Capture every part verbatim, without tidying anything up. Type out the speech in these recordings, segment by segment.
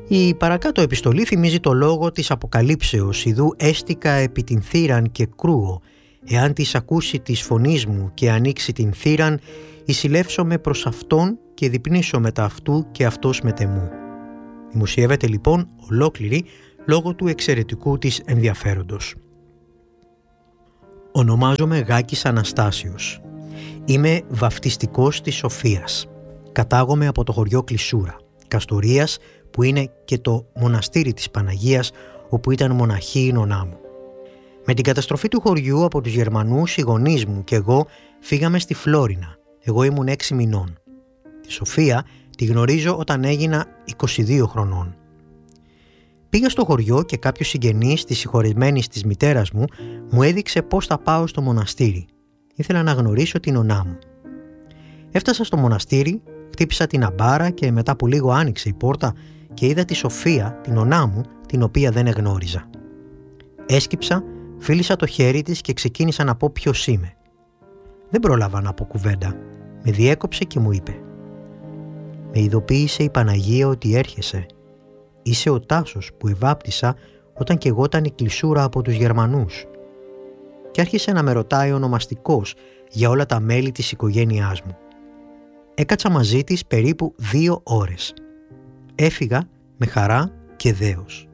Η παρακάτω επιστολή θυμίζει το λόγο της Αποκαλύψεως «Ιδού έστικα επί την θύραν και κρούω, εάν της ακούσει της φωνής μου και ανοίξει την θύραν, εισιλεύσομαι προς αυτόν και διπνήσω μετά αυτού και αυτός μετεμού». Δημοσιεύεται λοιπόν ολόκληρη λόγω του εξαιρετικού της ενδιαφέροντος. Ονομάζομαι Γάκης Αναστάσιος. Είμαι βαφτιστικός της Σοφίας. Κατάγομαι από το χωριό Κλεισούρα, Καστορίας, που είναι και το μοναστήρι της Παναγίας, όπου ήταν μοναχή η νονά μου. Με την καταστροφή του χωριού από τους Γερμανούς, οι γονείς μου και εγώ φύγαμε στη Φλόρινα. Εγώ ήμουν έξι μηνών. Τη Σοφία τη γνωρίζω όταν έγινα είκοσι δύο χρονών. Πήγα στο χωριό και κάποιος συγγενής της συγχωρεσμένης της μητέρας μου μου έδειξε πώς θα πάω στο μοναστήρι. Ήθελα να γνωρίσω την νονά μου. Έφτασα στο μοναστήρι, χτύπησα την αμπάρα και μετά από λίγο άνοιξε η πόρτα και είδα τη Σοφία, την νονά μου, την οποία δεν εγνώριζα. Έσκυψα, φίλησα το χέρι της και ξεκίνησα να πω ποιος είμαι. Δεν πρόλαβα να πω κουβέντα. Με διέκοψε και μου είπε: «Με ειδοποίησε η Παναγία ότι έρχεσαι. Είσαι ο Τάσος που ευάπτισα όταν και εγώ ήταν η Κλεισούρα από τους Γερμανούς». Και άρχισε να με ρωτάει ονομαστικός για όλα τα μέλη της οικογένειάς μου. Έκατσα μαζί της περίπου δύο ώρες. Έφυγα με χαρά και δέος.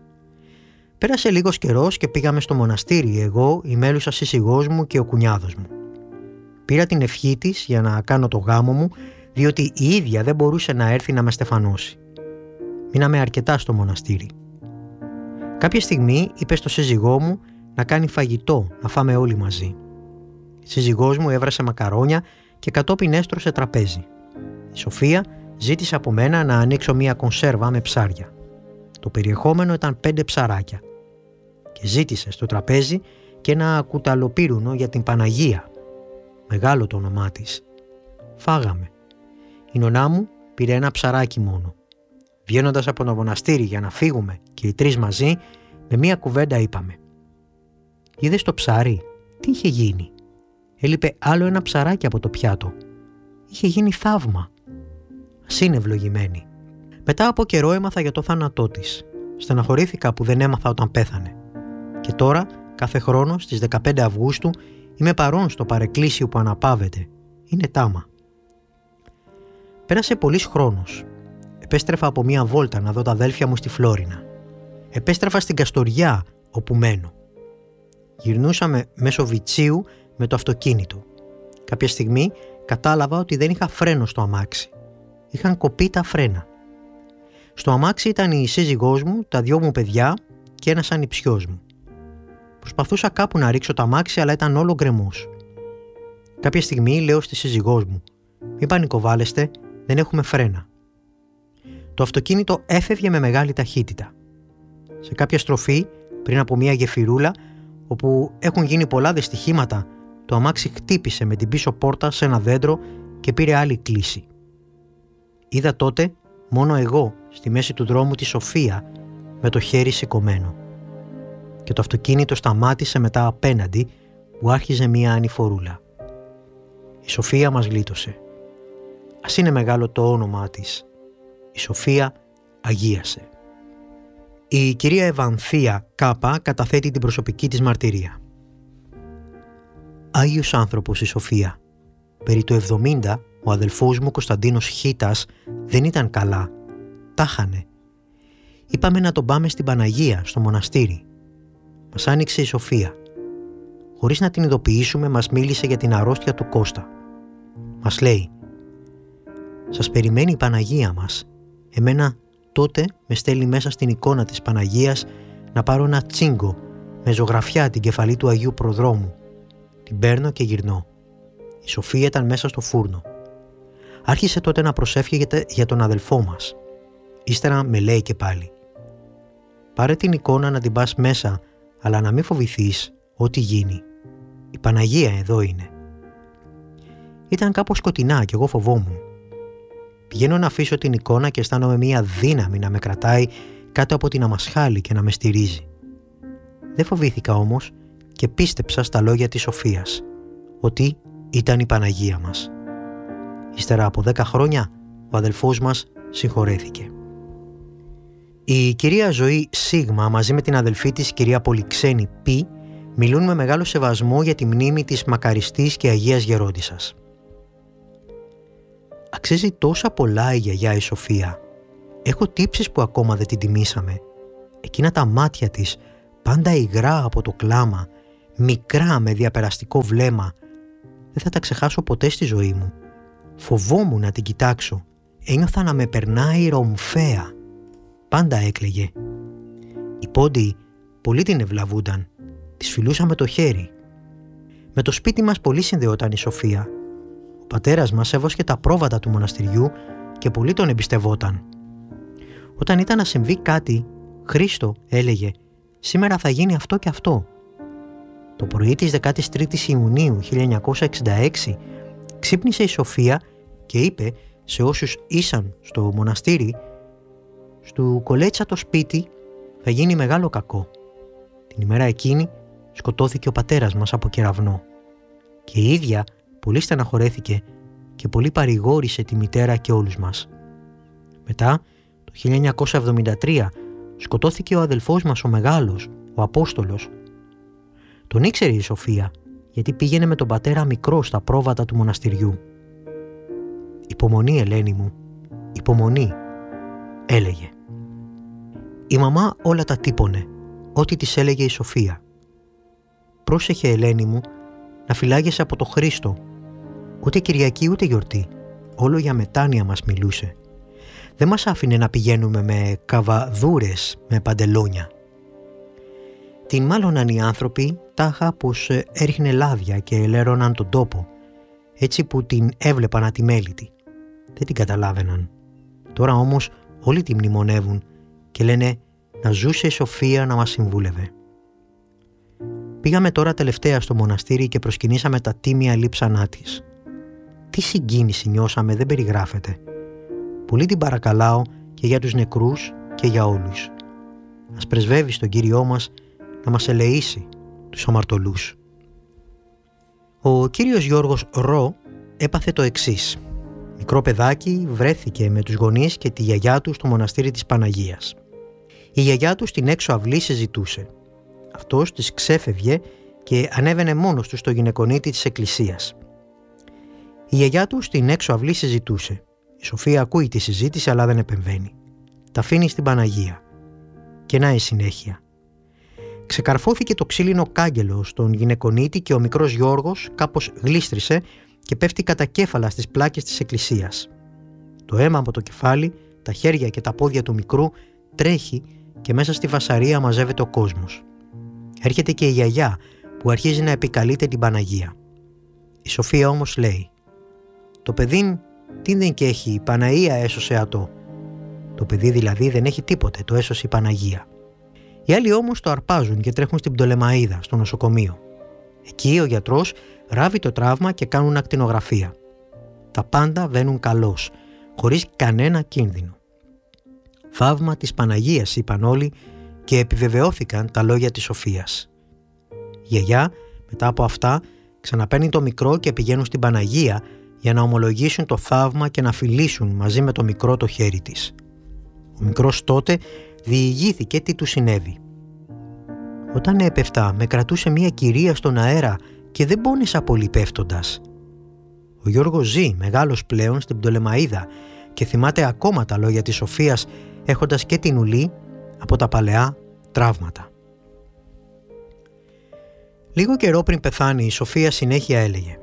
Πέρασε λίγος καιρός και πήγαμε στο μοναστήρι εγώ, η μέλουσα σύζυγός μου και ο κουνιάδος μου. Πήρα την ευχή της για να κάνω το γάμο μου, διότι η ίδια δεν μπορούσε να έρθει να με στεφανώσει. Μείναμε αρκετά στο μοναστήρι. Κάποια στιγμή είπε στο σύζυγό μου να κάνει φαγητό, να φάμε όλοι μαζί. Η σύζυγός μου έβρασε μακαρόνια και κατόπιν έστρωσε τραπέζι. Η Σοφία ζήτησε από μένα να ανοίξω μία κονσέρβα με ψάρια. Το περιεχόμενο ήταν πέντε ψαράκια. Και ζήτησε στο τραπέζι και ένα κουταλοπύρουνο για την Παναγία. Μεγάλο το όνομά της. Φάγαμε. Η νονά μου πήρε ένα ψαράκι μόνο. Βγαίνοντας από το μοναστήρι για να φύγουμε και οι τρεις μαζί, με μία κουβέντα είπαμε: «Είδες το ψάρι, τι είχε γίνει?» Έλειπε άλλο ένα ψαράκι από το πιάτο. Είχε γίνει θαύμα. Ας είναι ευλογημένη. Μετά από καιρό έμαθα για το θάνατό της. Στεναχωρήθηκα που δεν έμαθα όταν πέθανε. Και τώρα, κάθε χρόνο στις δεκαπέντε Αυγούστου, είμαι παρόν στο παρεκκλήσιο που αναπαύεται. Είναι τάμα. Πέρασε πολύς χρόνος. Επέστρεφα από μία βόλτα να δω τα αδέλφια μου στη Φλόρινα. Επέστρεφα στην Καστοριά, όπου μένω. Γυρνούσαμε μέσω Βιτσίου με το αυτοκίνητο. Κάποια στιγμή κατάλαβα ότι δεν είχα φρένο στο αμάξι. Είχαν κοπεί τα φρένα. Στο αμάξι ήταν η σύζυγός μου, τα δυο μου παιδιά και ένας ανιψιός μου. Προσπαθούσα κάπου να ρίξω το αμάξι, αλλά ήταν όλο γκρεμός. Κάποια στιγμή λέω στη σύζυγός μου: «Μην πανικοβάλλεστε, δεν έχουμε φρένα». Το αυτοκίνητο έφευγε με μεγάλη ταχύτητα. Σε κάποια στροφή, πριν από μια γεφυρούλα, όπου έχουν γίνει πολλά δυστυχήματα, το αμάξι χτύπησε με την πίσω πόρτα σε ένα δέντρο και πήρε άλλη κλίση. Είδα τότε μόνο εγώ στη μέση του δρόμου τη Σοφία με το χέρι σηκωμένο. Και το αυτοκίνητο σταμάτησε μετά απέναντι που άρχιζε μια ανηφορούλα. Η Σοφία μας γλίτωσε. Ας είναι μεγάλο το όνομά της. Η Σοφία αγίασε. Η κυρία Ευανθία Κάπα καταθέτει την προσωπική της μαρτυρία. Άγιος άνθρωπος η Σοφία. Περί το εβδομήντα ο αδελφός μου Κωνσταντίνος Χίτας δεν ήταν καλά. Τάχανε. Είπαμε να τον πάμε στην Παναγία, στο μοναστήρι. Μας άνοιξε η Σοφία. Χωρίς να την ειδοποιήσουμε μας μίλησε για την αρρώστια του Κώστα. Μας λέει: «Σας περιμένει η Παναγία μας. Εμένα τότε με στέλνει μέσα στην εικόνα της Παναγίας να πάρω ένα τσίγκο με ζωγραφιά την κεφαλή του Αγίου Προδρόμου. Την παίρνω και γυρνώ. Η Σοφία ήταν μέσα στο φούρνο. Άρχισε τότε να προσεύχεται για τον αδελφό μας. Ύστερα με λέει και πάλι: «Πάρε την εικόνα να την πας μέσα, αλλά να μην φοβηθείς ό,τι γίνει. Η Παναγία εδώ είναι». Ήταν κάπως σκοτεινά και εγώ φοβόμουν. Πηγαίνω να αφήσω την εικόνα και αισθάνομαι μία δύναμη να με κρατάει κάτω από την αμασχάλη και να με στηρίζει. Δεν φοβήθηκα όμως και πίστεψα στα λόγια της Σοφίας, ότι ήταν η Παναγία μας. Ύστερα από δέκα χρόνια ο αδελφός μας συγχωρέθηκε. Η κυρία Ζωή Σίγμα μαζί με την αδελφή της κυρία Πολυξένη Π μιλούν με μεγάλο σεβασμό για τη μνήμη της μακαριστής και Αγίας Γερόντισσας. Αξίζει τόσα πολλά η γιαγιά η Σοφία. Έχω τύψεις που ακόμα δεν την τιμήσαμε. Εκείνα τα μάτια της, πάντα υγρά από το κλάμα, μικρά με διαπεραστικό βλέμμα, δεν θα τα ξεχάσω ποτέ στη ζωή μου. Φοβόμουν να την κοιτάξω. Ένιωθα να με περνάει ρομφαία. Πάντα έκλαιγε. Οι πόντιοι πολύ την ευλαβούνταν. Της φιλούσαμε το χέρι. Με το σπίτι μας πολύ συνδεόταν η Σοφία. Ο πατέρας μας έβοσκε τα πρόβατα του μοναστηριού και πολύ τον εμπιστευόταν. Όταν ήταν να συμβεί κάτι, «Χρήστο», έλεγε, «σήμερα θα γίνει αυτό και αυτό». Το πρωί της δεκάτης τρίτης Ιουνίου χίλια εννιακόσια εξήντα έξι ξύπνησε η Σοφία και είπε σε όσους ήσαν στο μοναστήρι «Στου Κολέτσα το σπίτι θα γίνει μεγάλο κακό». Την ημέρα εκείνη σκοτώθηκε ο πατέρας μας από κεραυνό και η ίδια πολύ στεναχωρέθηκε και πολύ παρηγόρησε τη μητέρα και όλους μας. Μετά, το χίλια εννιακόσια εβδομήντα τρία, σκοτώθηκε ο αδελφός μας ο μεγάλος, ο Απόστολος. Τον ήξερε η Σοφία, γιατί πήγαινε με τον πατέρα μικρό στα πρόβατα του μοναστηριού. «Υπομονή, Ελένη μου, υπομονή», έλεγε. Η μαμά όλα τα τύπωνε, ό,τι της έλεγε η Σοφία. «Πρόσεχε, Ελένη μου, να φυλάγεσαι από το Χρήστο. Ούτε Κυριακή ούτε γιορτή, όλο για μετάνοια μας μιλούσε. Δεν μας άφηνε να πηγαίνουμε με καβαδούρες με παντελόνια. Την μάλωναν οι άνθρωποι τάχα πως έριχνε λάδια και ελέρωναν τον τόπο, έτσι που την έβλεπαν ατιμέλητη. Δεν την καταλάβαιναν. Τώρα όμως όλοι τη μνημονεύουν και λένε να ζούσε η Σοφία να μας συμβούλευε. Πήγαμε τώρα τελευταία στο μοναστήρι και προσκυνήσαμε τα τίμια λείψανά της. Τι συγκίνηση νιώσαμε δεν περιγράφεται. Πολύ την παρακαλάω και για τους νεκρούς και για όλους. Ας πρεσβεύει στον Κύριό μας να μας ελεήσει τους αμαρτωλούς». Ο κύριος Γιώργος Ρο έπαθε το εξής. Μικρό παιδάκι βρέθηκε με τους γονείς και τη γιαγιά του στο μοναστήρι της Παναγίας. Η γιαγιά του στην έξω αυλή συζητούσε. Αυτός της ξέφευγε και ανέβαινε μόνος του στο γυναικονίτη της εκκλησίας. Η γιαγιά του στην έξω αυλή συζητούσε. Η Σοφία ακούει τη συζήτηση αλλά δεν επεμβαίνει. Τα αφήνει στην Παναγία. Και να η συνέχεια. Ξεκαρφώθηκε το ξύλινο κάγκελο στον γυναικονίτη και ο μικρός Γιώργος κάπως γλίστρισε και πέφτει κατά κέφαλα στις πλάκες της εκκλησίας. Το αίμα από το κεφάλι, τα χέρια και τα πόδια του μικρού τρέχει και μέσα στη φασαρία μαζεύεται ο κόσμος. Έρχεται και η γιαγιά που αρχίζει να επικαλείται την Παναγία. Η Σοφία όμως λέει «Το παιδί τι δεν και έχει, η Παναγία έσωσε ατό». Το παιδί δηλαδή δεν έχει τίποτε, το έσωσε η Παναγία. Οι άλλοι όμως το αρπάζουν και τρέχουν στην Πτολεμαΐδα, στο νοσοκομείο. Εκεί ο γιατρός ράβει το τραύμα και κάνουν ακτινογραφία. Τα πάντα βαίνουν καλώς, χωρίς κανένα κίνδυνο. Θαύμα της Παναγίας, είπαν όλοι και επιβεβαιώθηκαν τα λόγια της Σοφίας. Η γιαγιά μετά από αυτά ξαναπαίρνει το μικρό και πηγαίνουν στην Παναγία για να ομολογήσουν το θαύμα και να φιλήσουν μαζί με το μικρό το χέρι της. Ο μικρός τότε διηγήθηκε τι του συνέβη. «Όταν έπεφτα με κρατούσε μια κυρία στον αέρα και δεν πόνεσα πολύ πέφτοντας». Ο Γιώργος ζει μεγάλος πλέον στην Πτολεμαΐδα και θυμάται ακόμα τα λόγια της Σοφίας έχοντας και την ουλή από τα παλαιά τραύματα. Λίγο καιρό πριν πεθάνει η Σοφία συνέχεια έλεγε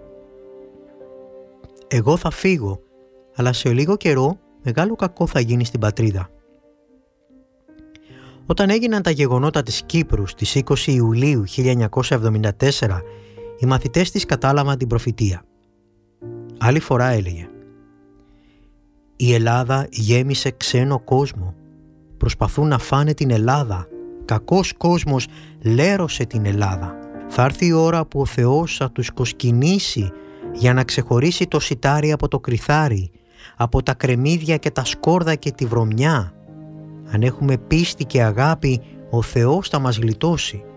«Εγώ θα φύγω, αλλά σε λίγο καιρό μεγάλο κακό θα γίνει στην πατρίδα». Όταν έγιναν τα γεγονότα της Κύπρου στις είκοσι Ιουλίου χίλια εννιακόσια εβδομήντα τέσσερα, οι μαθητές της κατάλαβαν την προφητεία. Άλλη φορά έλεγε «Η Ελλάδα γέμισε ξένο κόσμο. Προσπαθούν να φάνε την Ελλάδα. Κακός κόσμος λέρωσε την Ελλάδα. Θα έρθει η ώρα που ο Θεός θα τους κοσκινήσει για να ξεχωρίσει το σιτάρι από το κριθάρι, από τα κρεμμύδια και τα σκόρδα και τη βρωμιά. Αν έχουμε πίστη και αγάπη, ο Θεός θα μας γλιτώσει.